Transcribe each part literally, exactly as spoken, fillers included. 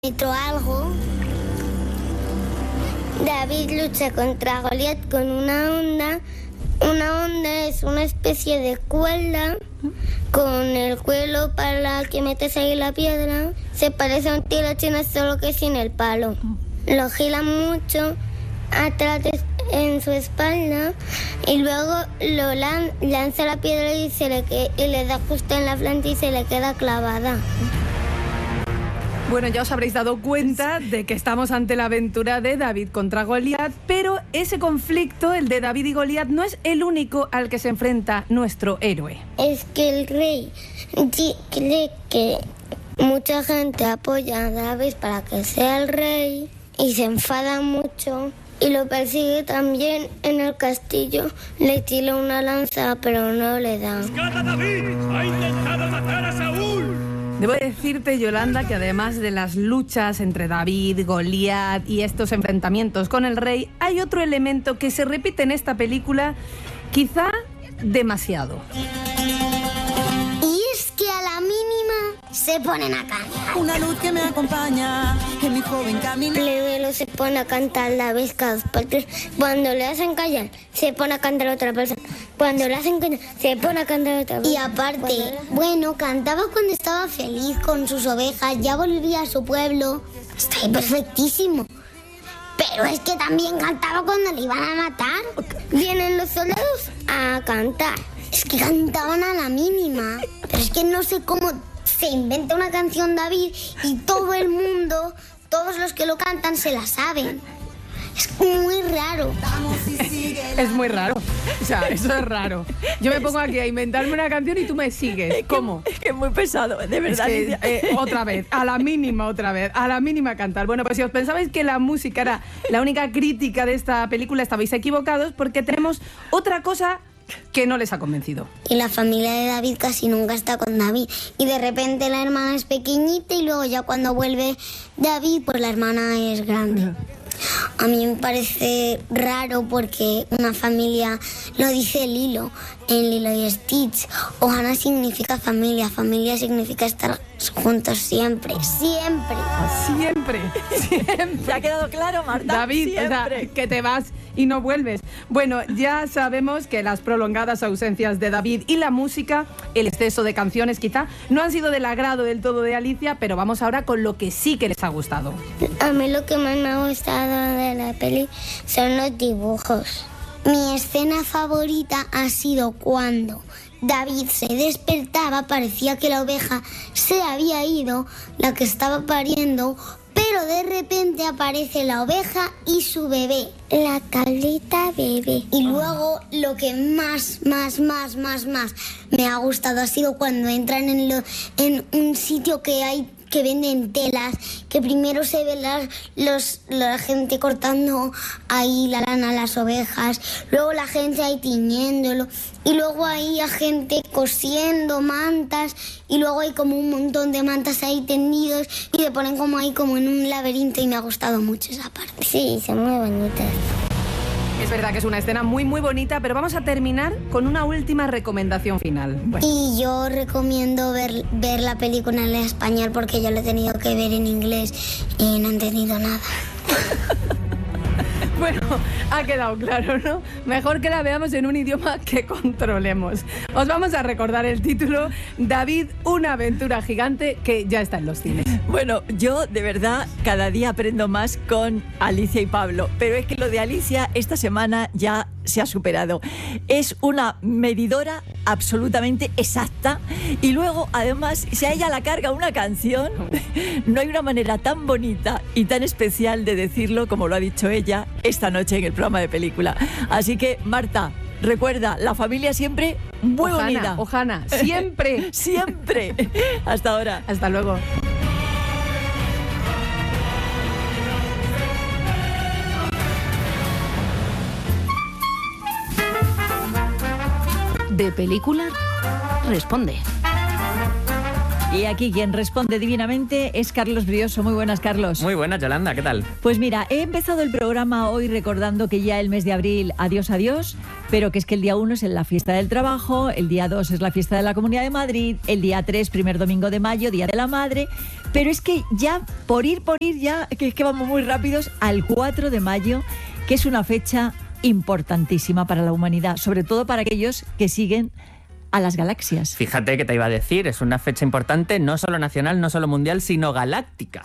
metro algo, David lucha contra Goliat con una onda. Una onda es una especie de cuerda con el cuello para que metes ahí la piedra. Se parece a un tiro chino, solo que sin el palo. Lo gira mucho atrás en su espalda y luego lo lan- lanza la piedra y, se le que- y le da justo en la frente y se le queda clavada. Bueno, ya os habréis dado cuenta de que estamos ante la aventura de David contra Goliat, pero ese conflicto, el de David y Goliat, no es el único al que se enfrenta nuestro héroe. Es que el rey di- cree que mucha gente apoya a David para que sea el rey y se enfada mucho y lo persigue también en el castillo. Le tira una lanza, pero no le da. ¡Buscad a David! ¡Ha intentado matar a Saúl! Debo decirte, Yolanda, que además de las luchas entre David, Goliat y estos enfrentamientos con el rey, hay otro elemento que se repite en esta película, quizá demasiado. Y es que a la mínima se ponen a cantar. Una luz que me acompaña en mi joven camino. Plebelo se pone a cantar la vez cada dos por tres. Cuando le hacen callar, se pone a cantar otra persona. Cuando le hacen callar, se pone a cantar otra persona. Y aparte, bueno, cantaba cuando estaba feliz con sus ovejas, ya volvía a su pueblo. Está ahí perfectísimo. Pero es que también cantaba cuando le iban a matar. Vienen los soldados a cantar. Es que cantaban a la mínima. Pero es que no sé cómo se inventa una canción David y todo el mundo, todos los que lo cantan se la saben. Es muy raro. Es muy raro. O sea, eso es raro. Yo me pongo aquí a inventarme una canción y tú me sigues. ¿Cómo? Es que es muy pesado, de verdad. Es que, eh, otra vez, a la mínima otra vez, a la mínima cantar. Bueno, pues si os pensabais que la música era la única crítica de esta película, estabais equivocados porque tenemos otra cosa que no les ha convencido. Y la familia de David casi nunca está con David. Y de repente la hermana es pequeñita y luego ya cuando vuelve David, pues la hermana es grande. A mí me parece raro porque una familia, lo dice Lilo, en Lilo y Stitch. Ohana significa familia, familia significa estar juntos siempre, siempre. Siempre, siempre. ¿Te ha quedado claro, Marta? David, o sea, Siempre. que te vas y no vuelves. Bueno, ya sabemos que las prolongadas ausencias de David y la música, el exceso de canciones quizá, no han sido del agrado del todo de Alicia, pero vamos ahora con lo que sí que les ha gustado. A mí lo que más me ha gustado de la peli son los dibujos. Mi escena favorita ha sido cuando David se despertaba, parecía que la oveja se había ido, la que estaba pariendo, pero de repente aparece la oveja y su bebé, la cabrita bebé. Y luego lo que más, más, más, más, más me ha gustado ha sido cuando entran en, lo, en un sitio que hay que venden telas, que primero se ve la, los, la gente cortando ahí la lana a las ovejas, luego la gente ahí tiñéndolo, y luego ahí hay gente cosiendo mantas, y luego hay como un montón de mantas ahí tendidos, y se ponen como ahí como en un laberinto, y me ha gustado mucho esa parte. Sí, son muy bonitas. Es verdad que es una escena muy, muy bonita, pero vamos a terminar con una última recomendación final. Bueno. Y yo recomiendo ver, ver la película en español porque yo la he tenido que ver en inglés y no he entendido nada. Bueno, ha quedado claro, ¿no? Mejor que la veamos en un idioma que controlemos. Os vamos a recordar el título, David, una aventura gigante, que ya está en los cines. Bueno, yo de verdad cada día aprendo más con Alicia y Pablo, pero es que lo de Alicia esta semana ya se ha superado. Es una medidora absolutamente exacta y luego además si a ella la carga una canción, no hay una manera tan bonita y tan especial de decirlo como lo ha dicho ella esta noche en el programa de película. Así que, Marta, recuerda, la familia siempre muy Ohana, unida. Ohana, siempre. Siempre. Hasta ahora. Hasta luego. De película, responde. Y aquí quien responde divinamente es Carlos Brioso. Muy buenas, Carlos. Muy buenas, Yolanda, ¿qué tal? Pues mira, he empezado el programa hoy recordando que ya el mes de abril, adiós, adiós, pero que es que el día uno es la fiesta del trabajo, el día dos es la fiesta de la Comunidad de Madrid, el día tres, primer domingo de mayo, Día de la Madre, pero es que ya, por ir, por ir ya, que es que vamos muy rápidos, al cuatro de mayo, que es una fecha importantísima para la humanidad, sobre todo para aquellos que siguen a las galaxias. Fíjate que te iba a decir, es una fecha importante, no solo nacional, no solo mundial, sino galáctica.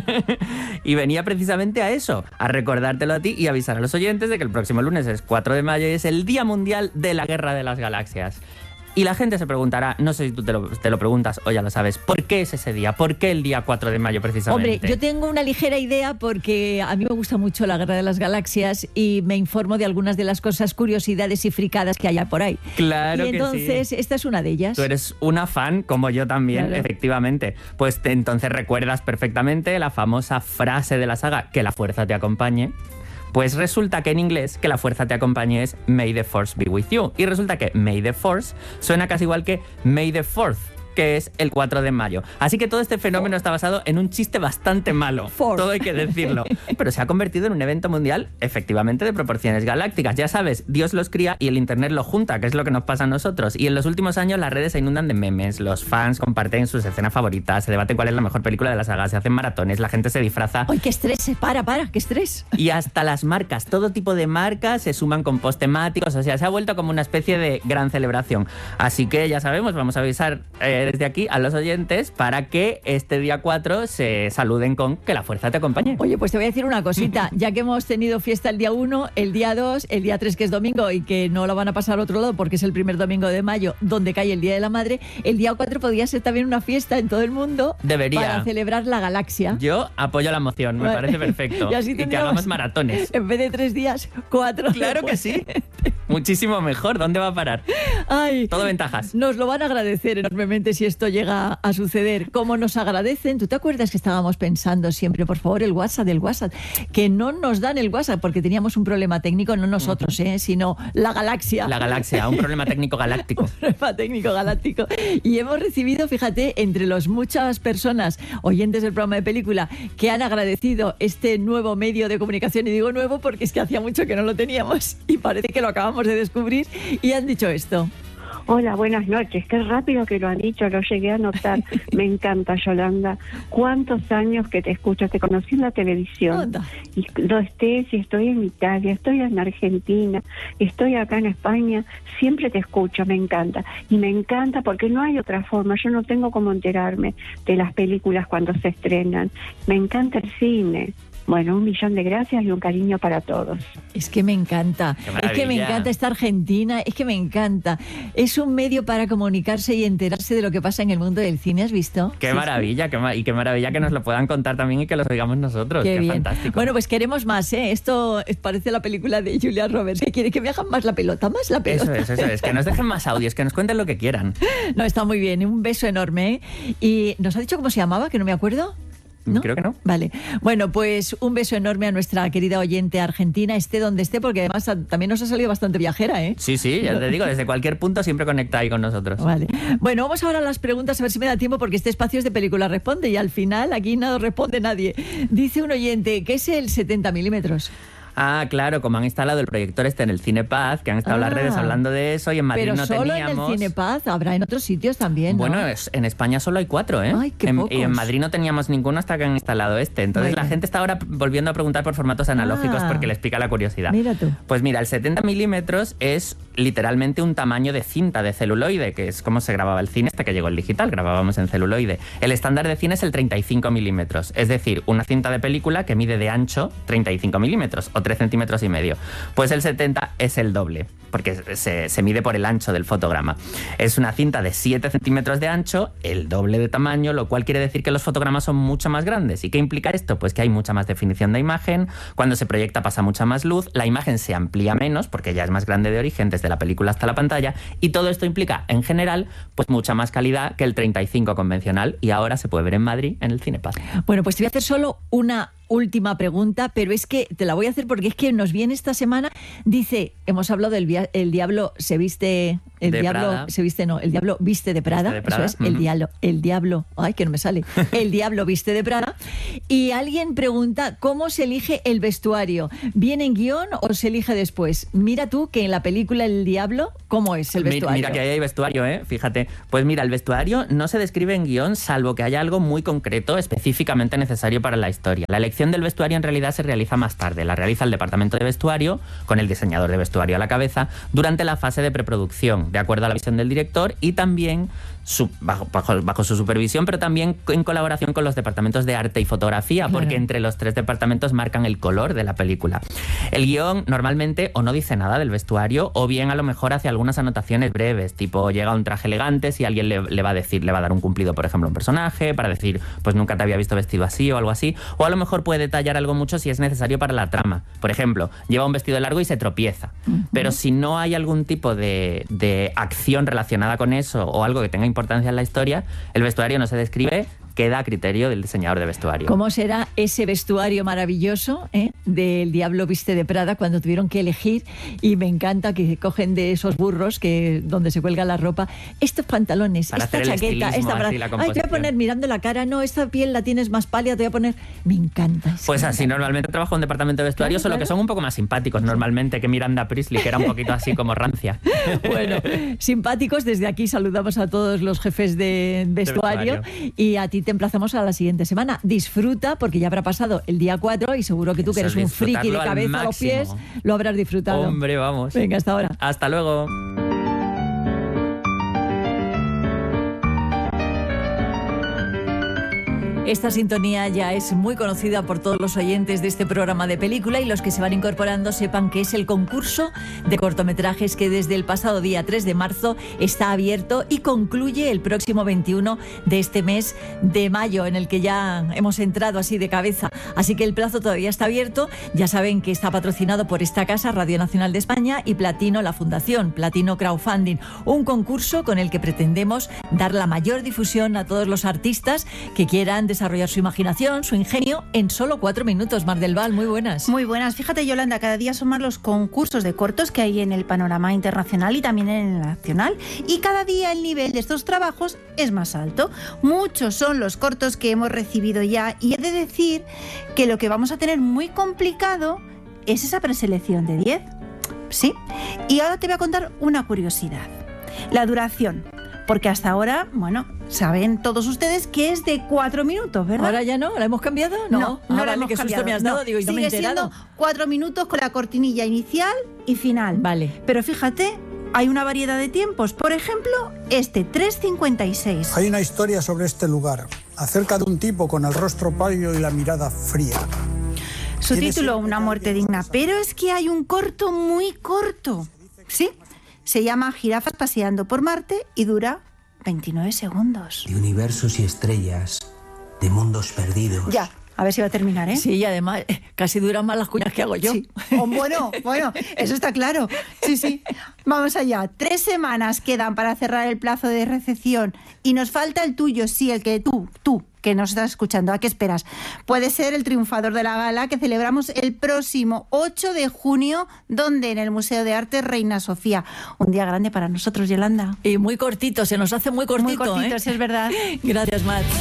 Y venía precisamente a eso, a recordártelo a ti y avisar a los oyentes de que el próximo lunes es cuatro de mayo y es el Día Mundial de la Guerra de las Galaxias. Y la gente se preguntará, no sé si tú te lo, te lo preguntas o ya lo sabes, ¿por qué es ese día? ¿Por qué el día cuatro de mayo precisamente? Hombre, yo tengo una ligera idea porque a mí me gusta mucho la Guerra de las Galaxias y me informo de algunas de las cosas, curiosidades y fricadas que hay por ahí. Claro y que entonces, sí. Esta es una de ellas. Tú eres una fan, como yo también, claro. Efectivamente. Pues te, entonces recuerdas perfectamente la famosa frase de la saga, que la fuerza te acompañe. Pues resulta que en inglés que la fuerza te acompañe es May the Force be with you. Y resulta que May the Force suena casi igual que May the fourth, que es el cuatro de mayo. Así que todo este fenómeno está basado en un chiste bastante malo. Force. Todo hay que decirlo. Pero se ha convertido en un evento mundial efectivamente de proporciones galácticas. Ya sabes, Dios los cría y el internet los junta, que es lo que nos pasa a nosotros. Y en los últimos años las redes se inundan de memes. Los fans comparten sus escenas favoritas, se debaten cuál es la mejor película de la saga, se hacen maratones, la gente se disfraza. ¡Ay, qué estrés! Para, para, qué estrés. Y hasta las marcas, todo tipo de marcas se suman con post temáticos. O sea, se ha vuelto como una especie de gran celebración. Así que ya sabemos, vamos a avisar eh, desde aquí a los oyentes para que este día cuatro se saluden con que la fuerza te acompañe. Oye, pues te voy a decir una cosita, ya que hemos tenido fiesta el día uno, el día dos, el día tres que es domingo y que no lo van a pasar al otro lado porque es el primer domingo de mayo donde cae el Día de la Madre, el día cuatro podría ser también una fiesta en todo el mundo. Debería. Para celebrar la galaxia. Yo apoyo la moción, me vale. parece perfecto. Y, así y que hagamos maratones. En vez de tres días, cuatro. Claro que sí. Muchísimo mejor. ¿Dónde va a parar? Ay, todo ventajas. Nos lo van a agradecer enormemente si esto llega a suceder. Como nos agradecen, ¿tú te acuerdas que estábamos pensando siempre, por favor, el WhatsApp del WhatsApp? Que no nos dan el WhatsApp porque teníamos un problema técnico, no nosotros, ¿eh? Sino la galaxia. La galaxia, un problema técnico galáctico. Un problema técnico galáctico. Y hemos recibido, fíjate, entre las muchas personas, oyentes del programa de película, que han agradecido este nuevo medio de comunicación, y digo nuevo porque es que hacía mucho que no lo teníamos y parece que lo acabamos de descubrir, y han dicho esto. Hola, buenas noches. Qué rápido que lo han dicho, lo llegué a notar. Me encanta, Yolanda. ¿Cuántos años que te escucho? Te conocí en la televisión. Onda. Y lo estés, y estoy en Italia, estoy en Argentina, estoy acá en España, siempre te escucho, me encanta. Y me encanta porque no hay otra forma. Yo no tengo cómo enterarme de las películas cuando se estrenan. Me encanta el cine. Bueno, un millón de gracias y un cariño para todos. Es que me encanta, es que me encanta esta Argentina, es que me encanta. Es un medio para comunicarse y enterarse de lo que pasa en el mundo del cine, ¿has visto? Qué sí, maravilla, sí. Qué ma- y qué maravilla que nos lo puedan contar también y que los oigamos nosotros. Qué, qué bien. Fantástico. Bueno, pues queremos más, ¿eh? Esto parece la película de Julia Roberts, que quiere que me hagan más la pelota, más la pelota. Eso es, eso es, que nos dejen más audios, que nos cuenten lo que quieran. No, está muy bien, un beso enorme, ¿eh? Y nos ha dicho cómo se llamaba, que no me acuerdo. ¿No? Creo que no. Vale. Bueno, pues un beso enorme a nuestra querida oyente argentina, esté donde esté, porque además también nos ha salido bastante viajera, ¿eh? Sí, sí, ya te digo, desde cualquier punto siempre conecta ahí con nosotros. Vale. Bueno, vamos ahora a las preguntas, a ver si me da tiempo, porque este espacio es de Película Responde y al final aquí no responde nadie. Dice un oyente, ¿qué es el setenta milímetros? Ah, claro, como han instalado el proyector este en el Cinepaz, que han estado ah, las redes hablando de eso y en Madrid pero no solo teníamos. En el Cinepaz, habrá en otros sitios también, ¿no? Bueno, es, en España solo hay cuatro, ¿eh? Ay, qué en, pocos. Y en Madrid no teníamos ninguno hasta que han instalado este. Entonces bueno. la gente está ahora volviendo a preguntar por formatos analógicos ah, porque les pica la curiosidad. Mira tú. Pues mira, el setenta milímetros es literalmente un tamaño de cinta de celuloide, que es como se grababa el cine hasta que llegó el digital, grabábamos en celuloide. El estándar de cine es el treinta y cinco milímetros, es decir, una cinta de película que mide de ancho treinta y cinco milímetros o tres centímetros y medio. Pues el setenta es el doble, porque se, se mide por el ancho del fotograma. Es una cinta de siete centímetros de ancho, el doble de tamaño, lo cual quiere decir que los fotogramas son mucho más grandes. ¿Y qué implica esto? Pues que hay mucha más definición de imagen, cuando se proyecta pasa mucha más luz, la imagen se amplía menos, porque ya es más grande de origen, desde la película hasta la pantalla, y todo esto implica, en general, pues mucha más calidad que el treinta y cinco convencional, y ahora se puede ver en Madrid, en el Cinepaz. Bueno, pues te voy a hacer solo una última pregunta, pero es que te la voy a hacer porque es que nos viene esta semana, dice, hemos hablado del via- el diablo se viste El de diablo Prada. se viste, no, el diablo viste de Prada, Viste de Prada, eso es, el ujú. diablo, el diablo, ay, que no me sale, el diablo viste de Prada. Y alguien pregunta, ¿cómo se elige el vestuario? ¿Viene en guión o se elige después? Mira tú que en la película El Diablo, ¿cómo es el Mi- vestuario? Mira que ahí hay vestuario, ¿eh? Fíjate. Pues mira, el vestuario no se describe en guión salvo que haya algo muy concreto, específicamente necesario para la historia. La elección del vestuario en realidad se realiza más tarde. La realiza el departamento de vestuario, con el diseñador de vestuario a la cabeza, durante la fase de preproducción, de acuerdo a la visión del director y también su- bajo, bajo, bajo su supervisión, pero también en colaboración con los departamentos de arte y fotografía, porque Claro. entre los tres departamentos marcan el color de la película. El guión normalmente o no dice nada del vestuario o bien a lo mejor hace algunas anotaciones breves, tipo llega un traje elegante si alguien le, le va a decir, le va a dar un cumplido, por ejemplo, a un personaje, para decir, pues nunca te había visto vestido así o algo así, o a lo mejor puede detallar algo mucho si es necesario para la trama. Por ejemplo, lleva un vestido largo y se tropieza, uh-huh. pero si no hay algún tipo de, de acción relacionada con eso o algo que tenga importancia en la historia, el vestuario no se describe, queda a criterio del diseñador de vestuario. ¿Cómo será ese vestuario maravilloso eh, del Diablo viste de Prada cuando tuvieron que elegir? Y me encanta que cogen de esos burros que donde se cuelga la ropa estos pantalones, para esta hacer el chaqueta, estilismo, esta así, la ay, te voy a composición. poner mirando la cara, no, esta piel la tienes más pálida, te voy a poner... Me encanta. es Pues que me así, encanta. normalmente trabajo en departamento de vestuario, Claro, solo claro. que son un poco más simpáticos normalmente que Miranda Priestley, que era un poquito así como rancia. Bueno, simpáticos, desde aquí saludamos a todos los jefes de vestuario, vestuario. y a ti te emplazamos a la siguiente semana. Disfruta, porque ya habrá pasado el día cuatro y seguro que tú, que Eso, eres un friki de disfrutarlo al cabeza a los pies, máximo. lo habrás disfrutado. Hombre, vamos. Venga, hasta ahora. Hasta luego. Esta sintonía ya es muy conocida por todos los oyentes de este programa de película, y los que se van incorporando sepan que es el concurso de cortometrajes que desde el pasado día tres de marzo está abierto y concluye el próximo veintiuno de este mes de mayo, en el que ya hemos entrado así de cabeza. Así que el plazo todavía está abierto. Ya saben que está patrocinado por esta casa, Radio Nacional de España, y Platino, la Fundación Platino Crowdfunding, un concurso con el que pretendemos dar la mayor difusión a todos los artistas que quieran desarrollar su imaginación, su ingenio, en solo cuatro minutos. Mar del Val, muy buenas. Muy buenas. Fíjate, Yolanda, cada día son más los concursos de cortos que hay en el panorama internacional y también en el nacional. Y cada día el nivel de estos trabajos es más alto. Muchos son los cortos que hemos recibido ya, y he de decir que lo que vamos a tener muy complicado es esa preselección de diez. Sí. Y ahora te voy a contar una curiosidad. La duración. Porque hasta ahora, bueno, saben todos ustedes que es de cuatro minutos, ¿verdad? ¿Ahora ya no? ¿La hemos cambiado? No, no, Ah, no la vale, hemos qué susto cambiado. me has dado, No, digo, y no me he sigue enterado. siendo cuatro minutos con la cortinilla inicial y final. Vale. Pero fíjate, hay una variedad de tiempos. Por ejemplo, este tres cincuenta y seis. Hay una historia sobre este lugar, acerca de un tipo con el rostro pálido y la mirada fría. Su Tiene título, siempre Una muerte alguien digna. más Pero es que hay un corto muy corto. ¿Sí? Se llama Jirafas paseando por Marte y dura veintinueve segundos. De universos y estrellas, de mundos perdidos. Ya, a ver si va a terminar, ¿eh? Sí, y además eh, casi duran más las cuñas que hago yo. Sí. Oh, bueno, bueno, eso está claro. Sí, sí. Vamos allá. Tres semanas quedan para cerrar el plazo de recepción y nos falta el tuyo, sí, el que tú, tú, que nos estás escuchando. ¿A qué esperas? Puede ser el triunfador de la gala que celebramos el próximo ocho de junio, donde en el Museo de Arte Reina Sofía. Un día grande para nosotros, Yolanda. Y muy cortito, se nos hace muy cortito. Muy cortito, ¿eh? sí, es verdad. Gracias, Mar.